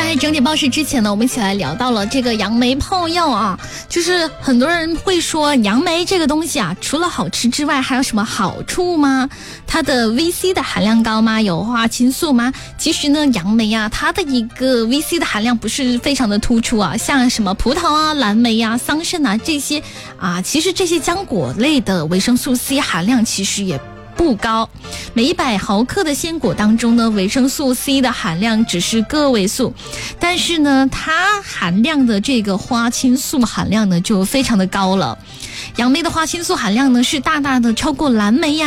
在整点报时之前呢，我们一起来聊到了这个杨梅泡药啊，就是很多人会说杨梅这个东西啊，除了好吃之外还有什么好处吗？它的 VC 的含量高吗？有花青素吗？其实呢，杨梅啊，它的一个 VC 的含量不是非常的突出啊，像什么葡萄啊、蓝莓啊、桑葚啊这些啊，其实这些浆果类的维生素 C 含量其实也不高，每100毫克的鲜果当中呢，维生素 C 的含量只是个位数，但是呢，它含量的这个花青素含量呢就非常的高了。杨梅的花青素含量呢是大大的超过蓝莓呀、